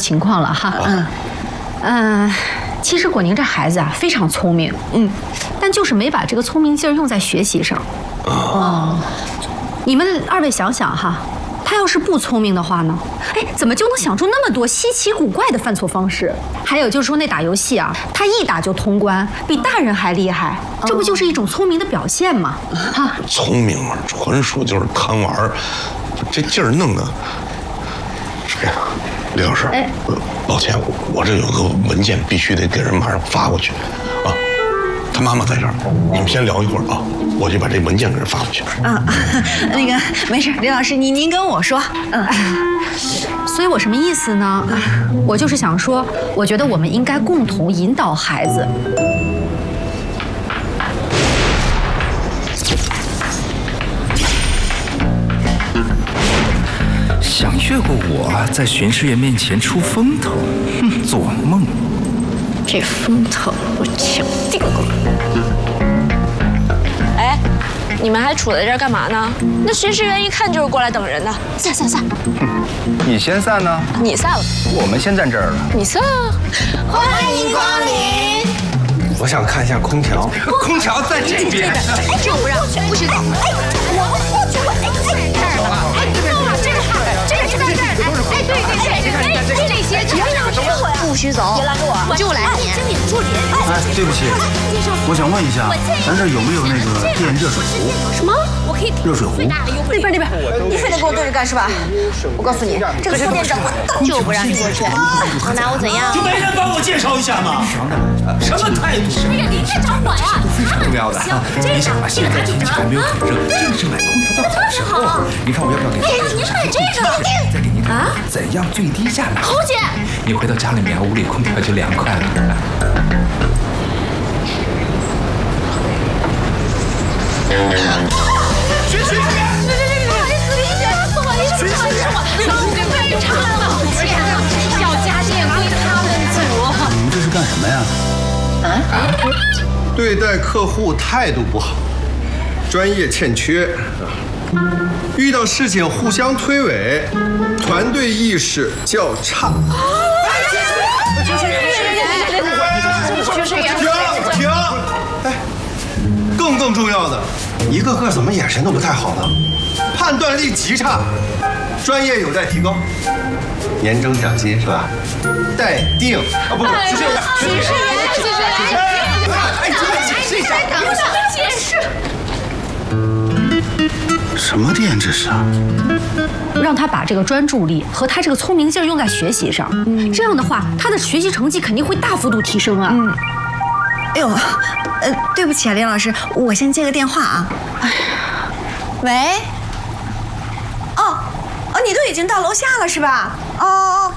情况了哈。其实果宁这孩子啊非常聪明，但就是没把这个聪明劲儿用在学习上。你们二位想想哈，他要是不聪明的话呢？哎，怎么就能想出那么多稀奇古怪的犯错方式？还有就是说那打游戏啊，他一打就通关，比大人还厉害，这不就是一种聪明的表现吗？哈， 聪明嘛，纯属就是贪玩儿，这劲儿弄的。哎呀，李老师，抱歉，我这有个文件必须得给人马上发过去，啊，他妈妈在这儿，你们先聊一会儿啊，我去把这文件给人发过去。 那个没事，李老师，您跟我说， 所以我什么意思呢？我就是想说，我觉得我们应该共同引导孩子。 想越过我在巡视员面前出风头，做梦！ 这风头我抢定了。哎，你们还杵在这儿干嘛呢？那巡视员一看就是过来等人的，散。 你先散呢？ 你散了。 我们先站这儿了。 你散啊！欢迎光临。 我想看一下空调。 空调在这边。 这我不让，不许走。哎，我去，这儿了。哎，够了，这个好，这个就在这儿。哎，对，这些全让给我呀！不许走，别拦着我，我就来你。经理助理。 哎，对不起，我想问一下，咱这有没有那个电热水壶？ 什么？我可以热水壶？ 那边，你非得跟我对着干是吧？我告诉你，这个副店长就不让你过去。能拿我怎样？ 就没人帮我介绍一下吗？什么态度？ 哎呀，您先找我呀！ 非常重要的。你想吧，现在天气还没有很热，正是买空调的好时候。你看我要不要给？ 哎，您买这个？ 再给您看怎样最低价买？ 侯姐， 你回到家里面，屋里空调就凉快了。 学， 不好意思，我老跟快差了，抱歉啊，小家电归他们组。 你们这是干什么呀？ 对待客户态度不好，专业欠缺，遇到事情互相推诿，团队意识较差。停！哎，更重要的，一个个怎么眼神都不太好呢？判断力极差，专业有待提高。年终奖金是吧？待定啊，不，是这样。 解释。 什么店这是啊？ 让他把这个专注力和他这个聪明劲儿用在学习上，这样的话，他的学习成绩肯定会大幅度提升啊。 哎呦，对不起啊，李老师，我先接个电话啊。喂。哦，你都已经到楼下了是吧？哦。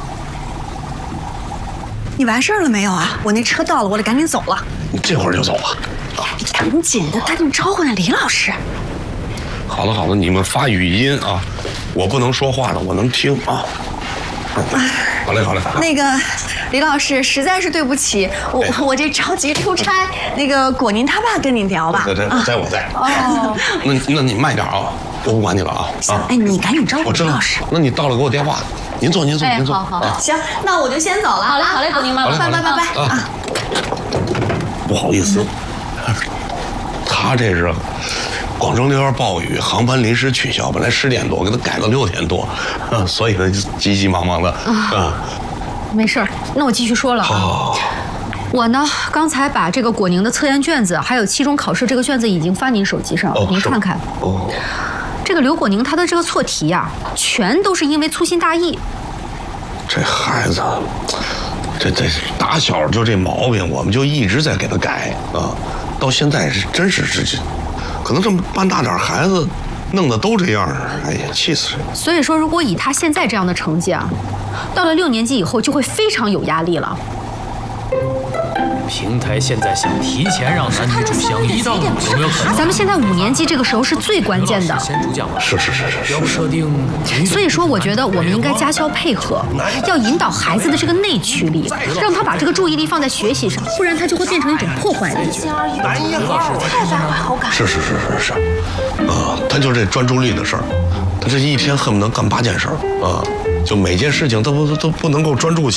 你完事儿了没有啊？我那车到了，我得赶紧走了。 你这会儿就走啊？ 赶紧的，赶紧招呼那李老师。 好了，你们发语音啊，我不能说话的，我能听啊。好嘞。 那个李老师，实在是对不起，我这着急出差，那个果宁他爸跟您聊吧。 对，我在。哦，那你慢点啊，我不管你了啊。 哎，你赶紧招呼李老师。 那你到了给我电话，您坐。 好。 行，那我就先走了。 好嘞，果宁妈妈， 拜啊。 不好意思，他这是广州那边暴雨，航班临时取消，本来10点多，给他改到6点多，所以他急急忙忙的没事儿，那我继续说了。我呢，刚才把这个果宁的测验卷子，还有期中考试这个卷子已经发您手机上，您看看。这个刘果宁他的这个错题呀，全都是因为粗心大意。 这孩子，这打小就这毛病，我们就一直在给他改啊，到现在是真是可能这么半大点孩子弄得都这样，哎呀，气死人！ 所以说，如果以他现在这样的成绩啊，到了6年级以后就会非常有压力了。 平台现在想提前让男女主相遇，有没有可能？ 咱们现在5年级这个时候是最关键的。 是。 要设定。 所以说，我觉得我们应该家校配合，要引导孩子的这个内驱力，让他把这个注意力放在学习上，不然他就会变成一种破坏力。 男一号太败坏好感。 是，他就这专注力的事儿，他这一天恨不能干8件事儿啊，就每件事情都不能够专注起。